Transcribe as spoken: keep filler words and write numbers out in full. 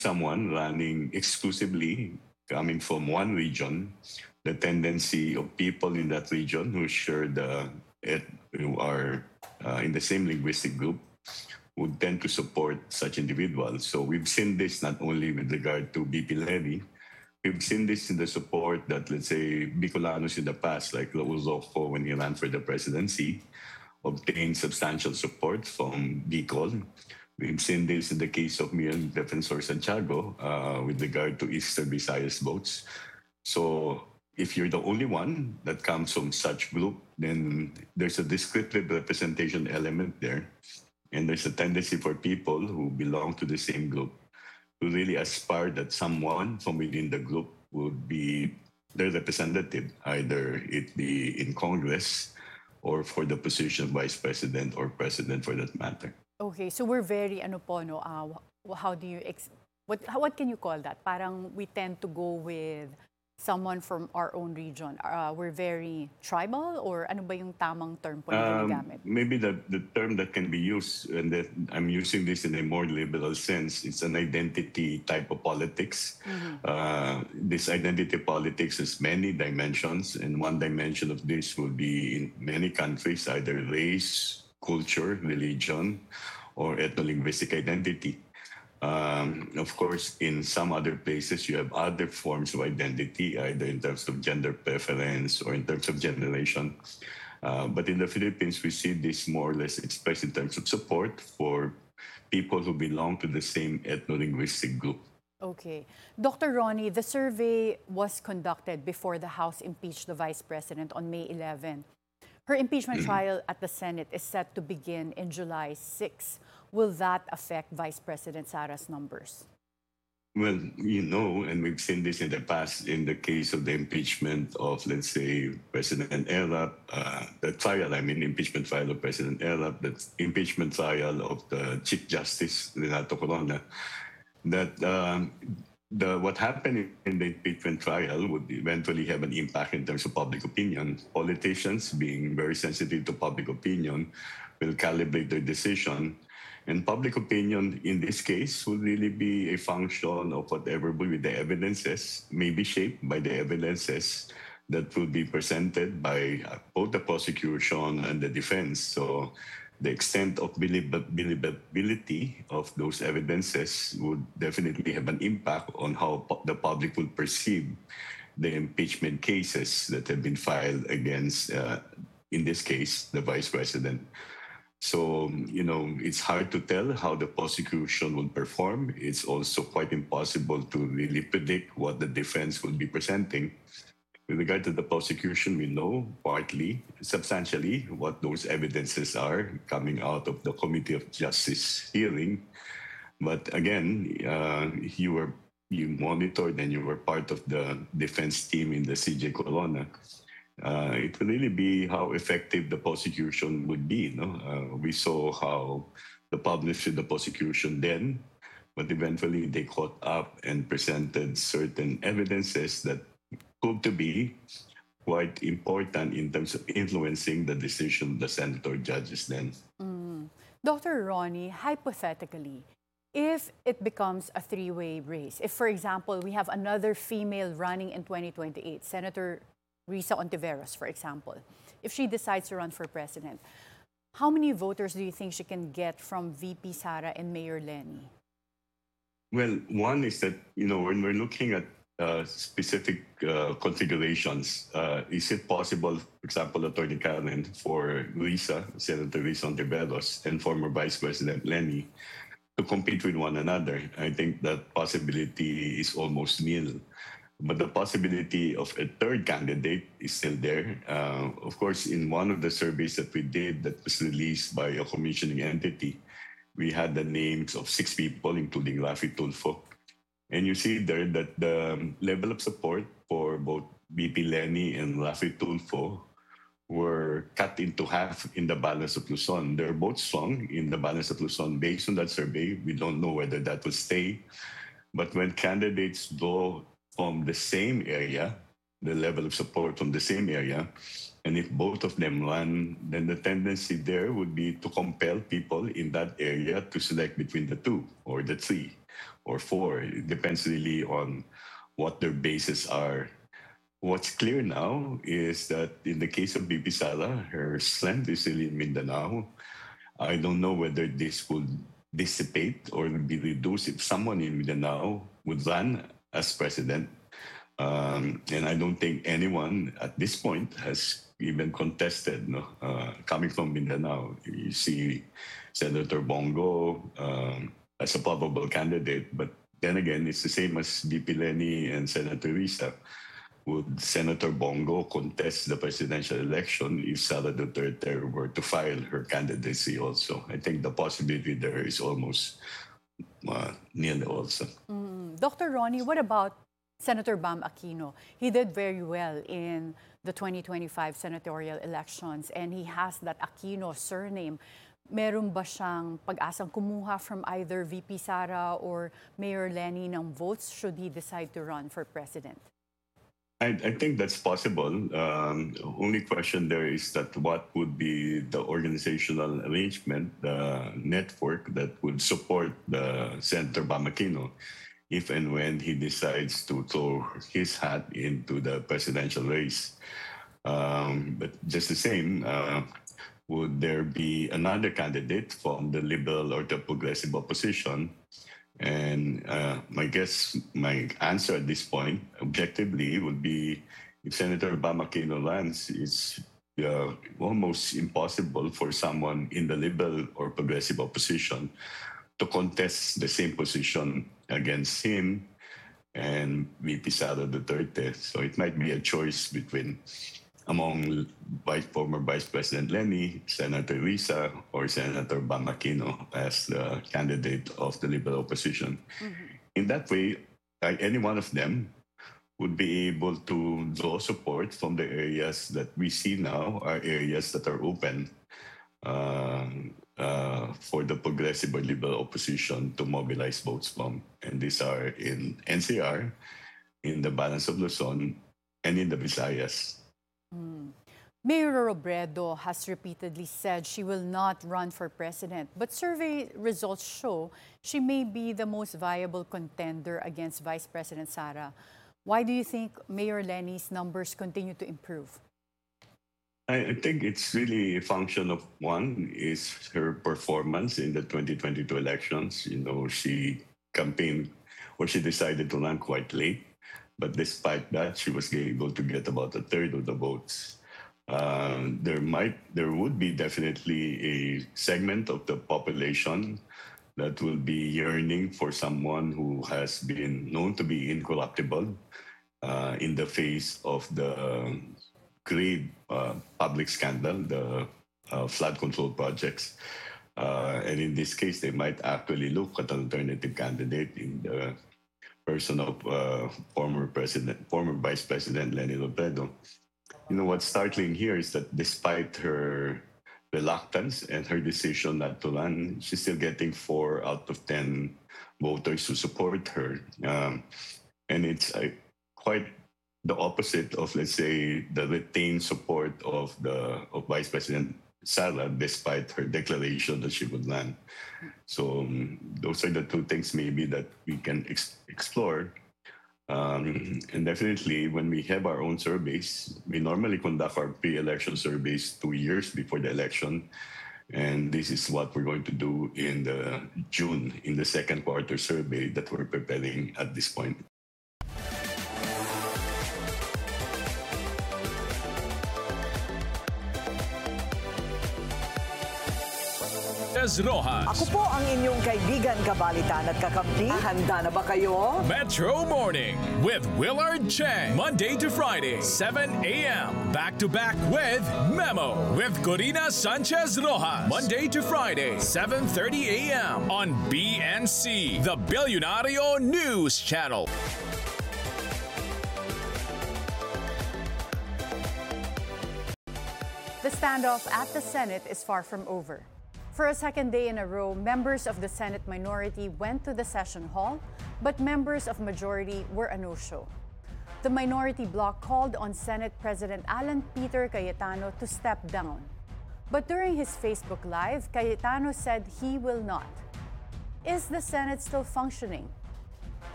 someone running exclusively coming from one region, the tendency of people in that region who share the et, who are uh, in the same linguistic group would tend to support such individuals. So we've seen this not only with regard to B P Levy, we've seen this in the support that, let's say, Bicolanos in the past, like Lauzofo when he ran for the presidency, obtained substantial support from Bicol. We've seen this in the case of Miran Defensor Santiago uh, with regard to Eastern Visayas votes. So if you're the only one that comes from such group, then there's a descriptive representation element there. And there's a tendency for people who belong to the same group to really aspire that someone from within the group would be their representative, either it be in Congress or for the position of vice president or president for that matter. Okay, so we're very ano po no, uh, how do you ex- what how, what can you call that? Parang we tend to go with someone from our own region. Uh, we're very tribal or ano ba yung tamang term po na Um, ginagamit? maybe the, the term that can be used, and that I'm using this in a more liberal sense, it's an identity type of politics. Uh, this identity politics has many dimensions, and one dimension of this would be in many countries either race, culture, religion, or ethno-linguistic identity. Um, of course, in some other places, you have other forms of identity, either in terms of gender preference or in terms of generation. Uh, but in the Philippines, we see this more or less expressed in terms of support for people who belong to the same ethno-linguistic group. Okay. Doctor Ronnie, the survey was conducted before the House impeached the Vice President on May eleventh. Her impeachment trial at the Senate is set to begin in July sixth. Will that affect Vice President Sara's numbers? Well, you know, and we've seen this in the past in the case of the impeachment of, let's say, President Erap, uh, the trial, I mean, impeachment trial of President Erap, the impeachment trial of the Chief Justice, Renato Corona, that um, the what happened in the impeachment trial would eventually have an impact in terms of public opinion. Politicians, being very sensitive to public opinion, will calibrate their decision. And public opinion in this case will really be a function of whatever will be the evidences, may be shaped by the evidences that will be presented by uh, both the prosecution and the defense. So the extent of believability of those evidences would definitely have an impact on how pu- the public will perceive the impeachment cases that have been filed against, uh, in this case, the vice president. So, you know, it's hard to tell how the prosecution will perform. It's also quite impossible to really predict what the defense will be presenting. With regard to the prosecution, we know partly, substantially, what those evidences are coming out of the Committee of Justice hearing. But again, uh, you were you monitored and you were part of the defense team in the C J Corona. Uh, it will really be how effective the prosecution would be. No? Uh, we saw how the published the prosecution then, but eventually they caught up and presented certain evidences that proved to be quite important in terms of influencing the decision of the senator judges then. Doctor Ronnie, hypothetically, if it becomes a three-way race, if, for example, we have another female running in twenty twenty-eight, Senator Risa Ontiveros, for example, if she decides to run for president, how many voters do you think she can get from V P Sara and Mayor Lenny? Well, one is that, you know, when we're looking at uh, specific uh, configurations, uh, is it possible, for example, Attorney Karen, for Risa, Senator Risa Ontiveros, and former Vice President Lenny to compete with one another? I think that possibility is almost nil. But the possibility of a third candidate is still there. Uh, of course, in one of the surveys that we did that was released by a commissioning entity, we had the names of six people, including Rafi Tulfo. And you see there that the level of support for both B P Lenny and Rafi Tulfo were cut into half in the balance of Luzon. They're both strong in the balance of Luzon. Based on that survey, we don't know whether that will stay. But when candidates go from the same area, the level of support from the same area, and if both of them run, then the tendency there would be to compel people in that area to select between the two or the three. or four. It depends really on what their bases are. What's clear now is that in the case of B P Sara, her strength is still in Mindanao. I don't know whether this would dissipate or be reduced if someone in Mindanao would run as president. Um, and I don't think anyone at this point has even contested, no? Uh, coming from Mindanao. You see Senator Bongo um, as a probable candidate, but then again, it's the same as V P Lenny and Senator Risa. Would Senator Bongo contest the presidential election if Sara Duterte were to file her candidacy also? I think the possibility there is almost uh, nil also. Mm. Doctor Ronnie, what about Senator Bam Aquino? He did very well in the twenty twenty-five senatorial elections and he has that Aquino surname. Meron ba siyang pag-asang kumuha from either V P Sara or Mayor Lenny ng votes should he decide to run for president? I, I think that's possible. Um, only question there is that what would be the organizational arrangement, the network that would support the Senator Bam Aquino if and when he decides to throw his hat into the presidential race. Um, but just the same, uh, would there be another candidate from the liberal or the progressive opposition? And uh, my guess, my answer at this point, objectively, would be if Senator Bam Aquino runs, it's uh, almost impossible for someone in the liberal or progressive opposition to contest the same position against him and V P Sara Duterte. So it might be a choice between among Vice, former Vice President Lenny, Senator Risa, or Senator Bam Aquino as the candidate of the liberal opposition. Mm-hmm. In that way, uh, any one of them would be able to draw support from the areas that we see now are areas that are open uh, uh, for the progressive or liberal opposition to mobilize votes from. And these are in N C R, in the Balance of Luzon, and in the Visayas. Mm. Mayor Robredo has repeatedly said she will not run for president, but survey results show she may be the most viable contender against Vice President Sara. Why do you think Mayor Lenny's numbers continue to improve? I think it's really a function of one is her performance in the twenty twenty-two elections. You know, she campaigned or she decided to run quite late. But despite that, she was able to get about a third of the votes. Uh, there might, there would be definitely a segment of the population that will be yearning for someone who has been known to be incorruptible uh, in the face of the great uh, public scandal, the uh, flood control projects. Uh, and in this case, they might actually look at an alternative candidate in the person of uh, former president, former Vice President Lenny Robredo. You know, what's startling here is that despite her reluctance and her decision not to run, she's still getting four out of ten voters who support her. Um, and it's uh, quite the opposite of, let's say, the retained support of the of Vice President Sara, despite her declaration that she would run. So um, those are the two things maybe that we can ex- explore. Um, and definitely when we have our own surveys, we normally conduct our pre-election surveys two years before the election. And this is what we're going to do in the June, in the second quarter survey that we're preparing at this point. Rojas. Ako po ang inyong kaibigan, kabalitan at kakampi. Handa na ba kayo? Metro Morning with Willard Chang. Monday to Friday, seven a.m. Back to back with Memo with Corina Sanchez Rojas. Monday to Friday, seven thirty a.m. on B N C, the Billionario News Channel. The standoff at the Senate is far from over. For a second day in a row, members of the Senate minority went to the session hall, but members of majority were a no-show. The minority bloc called on Senate President Alan Peter Cayetano to step down. But during his Facebook Live, Cayetano said he will not. is the Senate still functioning?